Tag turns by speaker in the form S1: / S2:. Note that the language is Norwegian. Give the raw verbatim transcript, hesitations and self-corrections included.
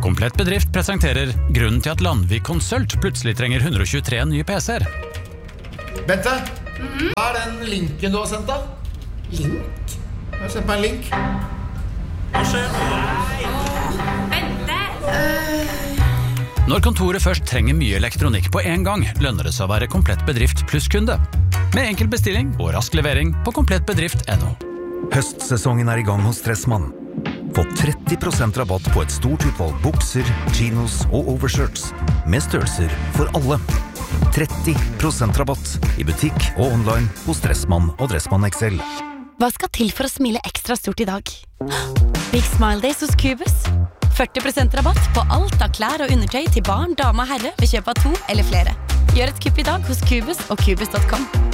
S1: Komplett Bedrift presenterer grunnen til at Landvik Consult plutselig trenger hundre og tjuetre nye P C-er.
S2: Bente, mm-hmm. Hva er den linken du har sendt da?
S3: Link?
S2: Jeg har sendt meg en link.
S3: Hva skjer? Bente!
S1: Uh... Når kontoret først trenger mye elektronikk på en gang, lønner det seg å være Komplett Bedrift pluss kunde. Med enkel bestilling og rask levering på komplettbedrift punktum no.
S4: Høstsesongen er i gang hos Stressmann. Få tretti prosent rabatt på et stort utvalg bukser, chinos og overshirts med størrelser for alle. tretti prosent rabatt i butikk og online hos Stressmann og Dressmann X L.
S5: Hva skal til for å smile ekstra stort i dag? Big Smile Days hos Cubus. førti prosent rabatt på alt av klær og undertøy til barn, dame og herre ved kjøp av to eller flere. Gjør et kupp i dag hos Cubus og Cubus punktum com.